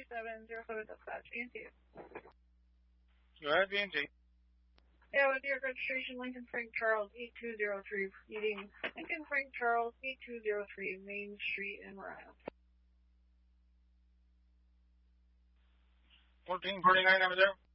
3707 dispatch, BNT. Go ahead, BNT. Yeah, with your registration, Lincoln Frank Charles 8203, proceeding Lincoln Frank Charles 8203, Main Street in Marina. 1449 over there.